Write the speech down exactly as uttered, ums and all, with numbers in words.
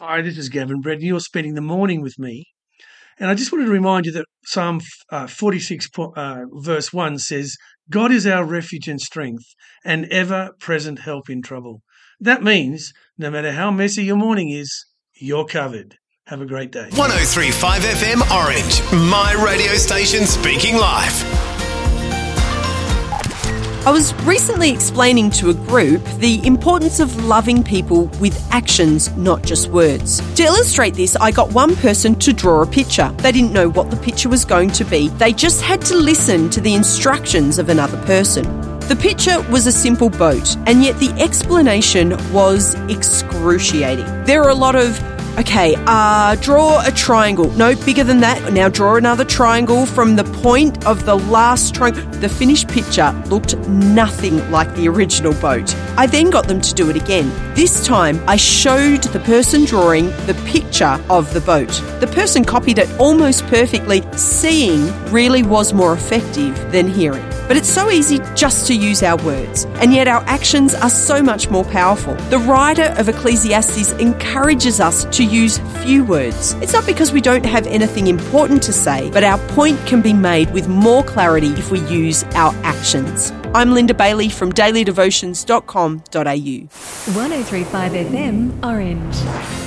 Hi, this is Gavin Brett, and you're spending the morning with me. And I just wanted to remind you that Psalm uh, forty-six, uh, verse one says, God is our refuge and strength, and ever-present help in trouble. That means no matter how messy your morning is, you're covered. Have a great day. one oh three point five F M Orange, my radio station speaking live. I was recently explaining to a group the importance of loving people with actions, not just words. To illustrate this, I got one person to draw a picture. They didn't know what the picture was going to be. They just had to listen to the instructions of another person. The picture was a simple boat, and yet the explanation was excruciating. There are a lot of Okay, uh, draw a triangle. No, bigger than that. Now draw another triangle from the point of the last triangle. The finished picture looked nothing like the original boat. I then got them to do it again. This time, I showed the person drawing the picture of the boat. The person copied it almost perfectly. Seeing really was more effective than hearing. But it's so easy just to use our words, and yet our actions are so much more powerful. The writer of Ecclesiastes encourages us to use few words. It's not because we don't have anything important to say, but our point can be made with more clarity if we use our actions. I'm Linda Bailey from daily devotions dot com dot a u. one oh three point five F M Orange.